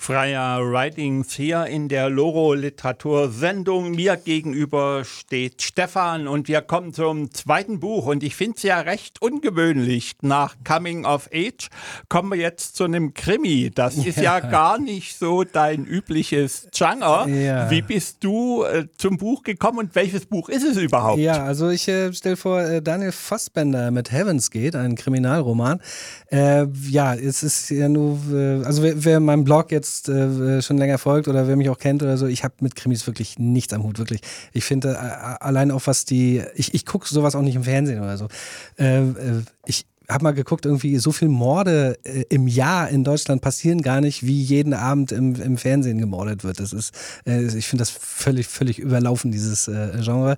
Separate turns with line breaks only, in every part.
Freier Writings hier in der Loro-Literatursendung. Mir gegenüber steht Stefan und wir kommen zum zweiten Buch. Und ich finde es ja recht ungewöhnlich. Nach Coming of Age kommen wir jetzt zu einem Krimi. Das ist ja gar nicht so dein übliches Genre.
Ja.
Wie bist du zum Buch gekommen und welches Buch ist es überhaupt?
Ja, also ich stelle vor, Daniel Fassbender mit Heaven's Gate, ein Kriminalroman. Es ist ja nur, also wer meinem Blog jetzt schon länger folgt oder wer mich auch kennt oder so, ich habe mit Krimis wirklich nichts am Hut, wirklich. Ich finde allein auch was ich gucke sowas auch nicht im Fernsehen oder so. Ich habe mal geguckt, irgendwie so viele Morde im Jahr in Deutschland passieren gar nicht, wie jeden Abend im Fernsehen gemordet wird. Das ist, ich finde das völlig überlaufen, dieses Genre.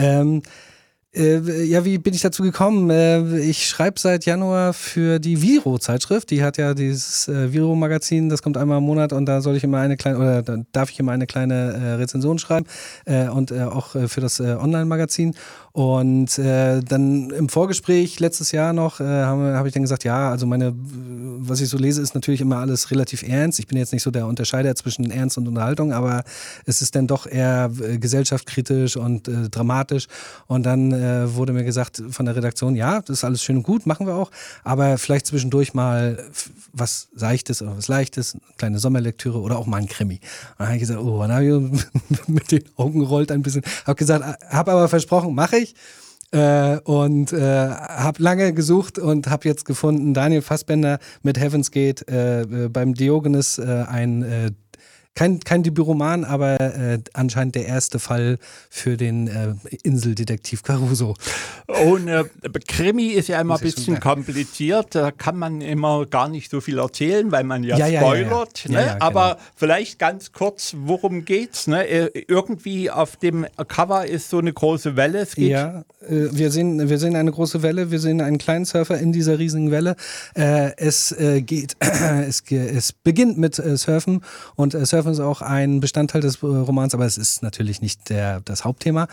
Wie bin ich dazu gekommen? Ich schreibe seit Januar für die Viro-Zeitschrift. Die hat ja dieses Viro-Magazin, das kommt einmal im Monat und da soll ich immer dann darf ich immer eine kleine Rezension schreiben und auch für das Online-Magazin. Und dann im Vorgespräch letztes Jahr noch habe ich dann gesagt, ja, also was ich so lese, ist natürlich immer alles relativ ernst. Ich bin jetzt nicht so der Unterscheider zwischen Ernst und Unterhaltung, aber es ist dann doch eher gesellschaftskritisch und dramatisch. Und dann wurde mir gesagt von der Redaktion, ja, das ist alles schön und gut, machen wir auch, aber vielleicht zwischendurch mal was Seichtes oder was Leichtes, eine kleine Sommerlektüre oder auch mal ein Krimi. Und dann habe ich gesagt, dann habe ich mit den Augen gerollt ein bisschen, habe gesagt, habe aber versprochen, mache ich. Und habe lange gesucht und habe jetzt gefunden, Daniel Fassbender mit Heaven's Gate beim Diogenes kein Debütroman, aber anscheinend der erste Fall für den Inseldetektiv Caruso.
Und Krimi ist ja immer ein bisschen kompliziert, da kann man immer gar nicht so viel erzählen, weil man spoilert.
Ja,
aber
genau.
vielleicht ganz kurz, worum geht's? Ne? Irgendwie auf dem Cover ist so eine große Welle. Es geht
wir sehen eine große Welle, wir sehen einen kleinen Surfer in dieser riesigen Welle. Es beginnt mit Surfen und Surfen ist auch ein Bestandteil des Romans, aber es ist natürlich nicht das Hauptthema.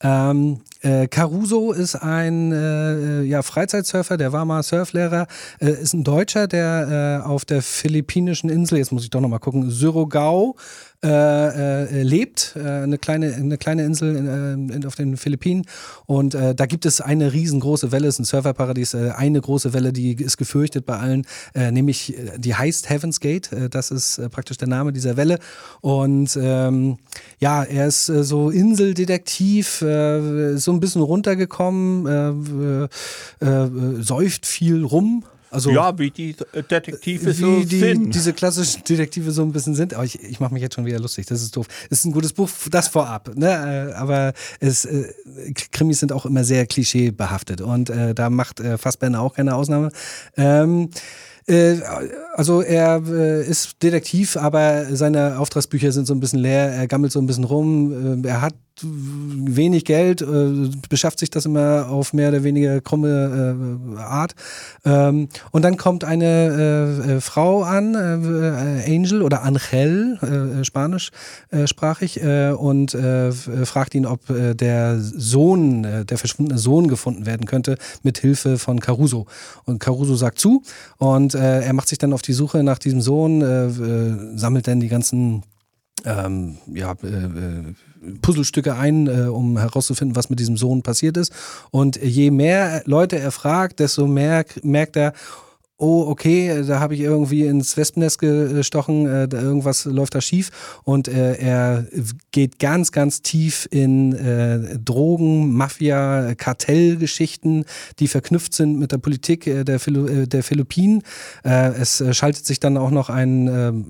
Caruso ist ein Freizeitsurfer, der war mal Surflehrer, ist ein Deutscher, der auf der philippinischen Insel, jetzt muss ich doch nochmal gucken, Surigao lebt, eine kleine Insel auf den Philippinen und da gibt es eine riesengroße Welle, es ist ein Surferparadies, eine große Welle, die ist gefürchtet bei allen, nämlich die heißt Heaven's Gate, das ist praktisch der Name dieser Welle und er ist so Inseldetektiv, so ein bisschen runtergekommen, säuft viel rum. Also,
ja, wie die Detektive so sind.
Diese klassischen Detektive so ein bisschen sind. Aber ich mache mich jetzt schon wieder lustig, das ist doof. Es ist ein gutes Buch, das vorab. Ne? Aber Krimis sind auch immer sehr klischeebehaftet. Und da macht Fassbender auch keine Ausnahme. Also er ist Detektiv, aber seine Auftragsbücher sind so ein bisschen leer, er gammelt so ein bisschen rum, er hat wenig Geld, beschafft sich das immer auf mehr oder weniger krumme Art. Und dann kommt eine Frau an, Angel oder Angel, spanischsprachig, und fragt ihn, ob der verschwundene Sohn gefunden werden könnte, mit Hilfe von Caruso. Und Caruso sagt zu und er macht sich dann auf die Suche nach diesem Sohn, sammelt dann die ganzen Puzzlestücke ein, um herauszufinden, was mit diesem Sohn passiert ist. Und je mehr Leute er fragt, desto mehr merkt er, oh, okay, da habe ich irgendwie ins Wespennest gestochen, irgendwas läuft da schief und er geht ganz, ganz tief in Drogen, Mafia, Kartellgeschichten, die verknüpft sind mit der Politik der Philippinen. Es schaltet sich dann auch noch ein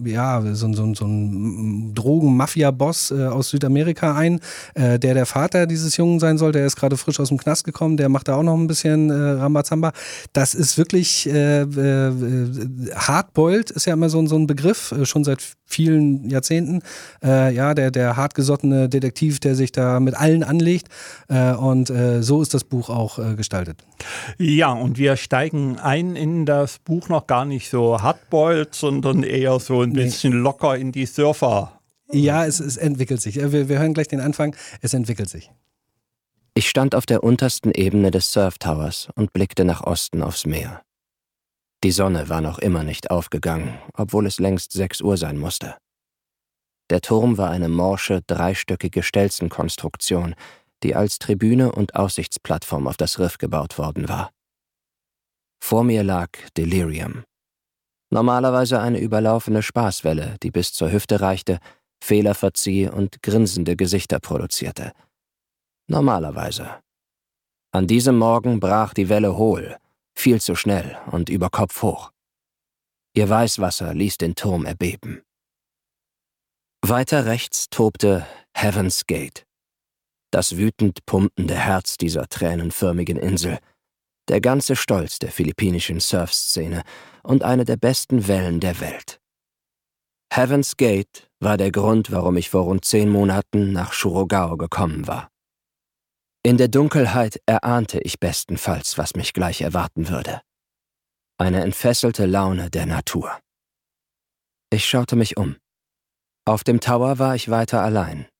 Drogen-Mafia-Boss aus Südamerika ein, der Vater dieses Jungen sein soll, der ist gerade frisch aus dem Knast gekommen, der macht da auch noch ein bisschen Rambazamba. Das ist wirklich Hardboiled ist ja immer so ein Begriff, schon seit vielen Jahrzehnten. Der hartgesottene Detektiv, der sich da mit allen anlegt. Und so ist das Buch auch gestaltet.
Ja, und wir steigen ein in das Buch noch gar nicht so hardboiled, sondern eher so ein bisschen locker in die Surfer.
Ja, es entwickelt sich. Wir hören gleich den Anfang. Es entwickelt sich.
Ich stand auf der untersten Ebene des Surf Towers und blickte nach Osten aufs Meer. Die Sonne war noch immer nicht aufgegangen, obwohl es längst 6 Uhr sein musste. Der Turm war eine morsche, dreistöckige Stelzenkonstruktion, die als Tribüne und Aussichtsplattform auf das Riff gebaut worden war. Vor mir lag Delirium. Normalerweise eine überlaufene Spaßwelle, die bis zur Hüfte reichte, Fehler verzieh und grinsende Gesichter produzierte. Normalerweise. An diesem Morgen brach die Welle hohl, viel zu schnell und über Kopf hoch. Ihr Weißwasser ließ den Turm erbeben. Weiter rechts tobte Heaven's Gate, das wütend pumpende Herz dieser tränenförmigen Insel, der ganze Stolz der philippinischen Surfszene und eine der besten Wellen der Welt. Heaven's Gate war der Grund, warum ich vor rund 10 Monaten nach Surigao gekommen war. In der Dunkelheit erahnte ich bestenfalls, was mich gleich erwarten würde. Eine entfesselte Laune der Natur. Ich schaute mich um. Auf dem Tower war ich weiter allein.